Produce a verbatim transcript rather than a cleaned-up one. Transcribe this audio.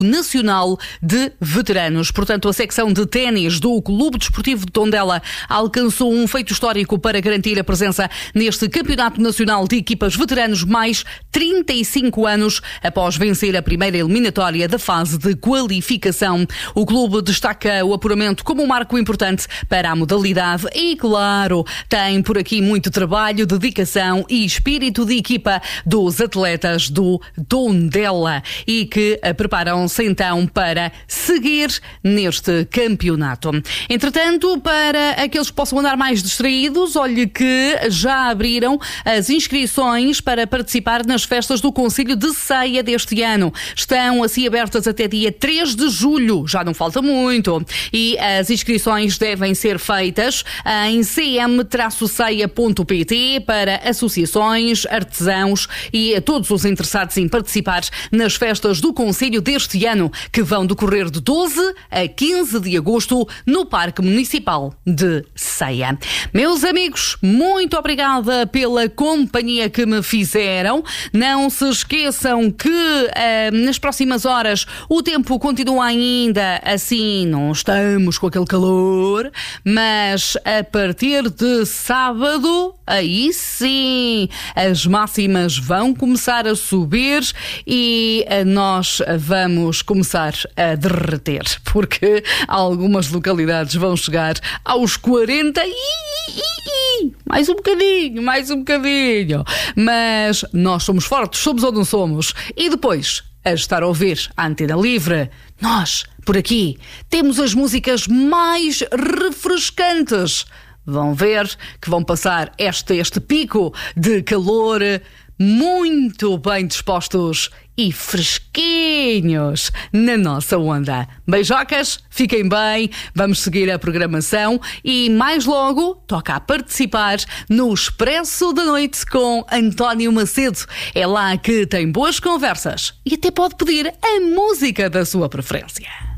Nacional de Veteranos. Portanto, a secção de ténis do Clube Desportivo de Tondela alcançou um feito histórico para garantir a presença neste Campeonato Nacional de Equipas Veteranos mais trinta e cinco anos após vencer a primeira eliminatória da fase de qualificação. O clube destaca o apuramento como um marco importante para a modalidade e, claro, tem por aqui muito trabalho, dedicação e espírito de equipa dos atletas do Tondela e que preparam-se então para seguir neste campeonato. Entretanto, para aqueles que possam andar mais distraídos, olhe que já abriram as inscrições para participar nas festas do Conselho de Ceia deste ano. Estão assim abertas até dia três de julho, já não falta muito, e as inscrições devem ser feitas em c m ceia ponto p t para associações, artesãos e todos os interessados em participar nas festas do Conselho deste ano, que vão decorrer de doze a quinze de agosto no Parque Municipal de Ceia. Meus amigos, muito obrigada pela companhia que me fizeram. Não se esqueçam que eh, nas próximas horas o tempo continua ainda assim, não estamos com aquele calor, mas a partir de sábado, aí sim, as máximas vão começar a subir e nós vamos começar a derreter, porque algumas localidades vão chegar aos quarenta e mais um bocadinho, mais um bocadinho, mas nós somos fortes, somos ou não somos, e depois a estar a ouvir a Antena Livre, nós, por aqui, temos as músicas mais refrescantes. Vão ver que vão passar este, este pico de calor muito bem dispostos e fresquinhos na nossa onda. Beijocas, fiquem bem, vamos seguir a programação e mais logo toca a participar no Expresso da Noite com António Macedo. É lá que tem boas conversas e até pode pedir a música da sua preferência.